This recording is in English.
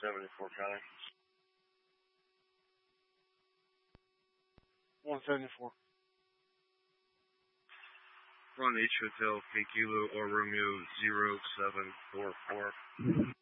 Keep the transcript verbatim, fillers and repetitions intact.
seventy-four County. one seventy-four. Front H Hotel, P Kilo or Romeo zero seven four four.